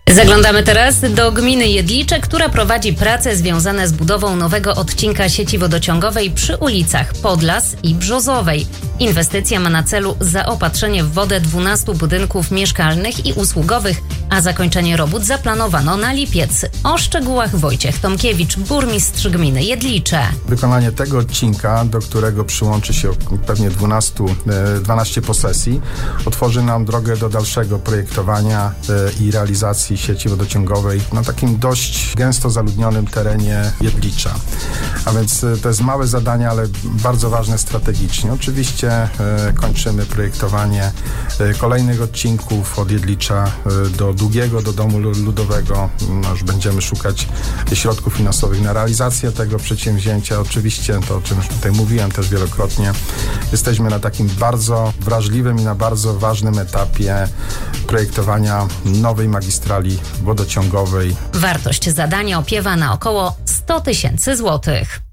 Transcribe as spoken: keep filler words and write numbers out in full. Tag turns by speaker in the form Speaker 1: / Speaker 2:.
Speaker 1: Zaglądamy teraz do gminy Jedlicze, która prowadzi prace związane z budową nowego odcinka sieci wodociągowej przy ulicach Podlas i Brzozowej. Inwestycja ma na celu zaopatrzenie w wodę dwunastu budynków mieszkalnych i usługowych, a zakończenie robót zaplanowano na lipiec. O szczegółach Wojciech Tomkiewicz, burmistrz gminy Jedlicze.
Speaker 2: Wykonanie tego odcinka, do którego przyłączy się pewnie dwanaście posesji, otworzy nam drogę do dalszego projektowania i realizacji sieci wodociągowej na takim dość gęsto zaludnionym terenie Jedlicza. A więc to jest małe zadanie, ale bardzo ważne strategicznie. Oczywiście e, kończymy projektowanie e, kolejnych odcinków od Jedlicza e, do Długiego, do Domu Ludowego. No, już będziemy szukać środków finansowych na realizację tego przedsięwzięcia. Oczywiście to, o czym już tutaj mówiłem też wielokrotnie, jesteśmy na takim bardzo wrażliwym i na bardzo ważnym etapie projektowania nowej magistrali wodociągowej.
Speaker 1: Wartość zadania opiewa na około sto tysięcy złotych.